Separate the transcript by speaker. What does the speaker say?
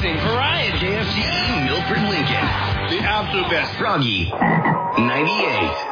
Speaker 1: amazing variety.
Speaker 2: KFC Milford Lincoln.
Speaker 3: The absolute best.
Speaker 2: Froggy 98.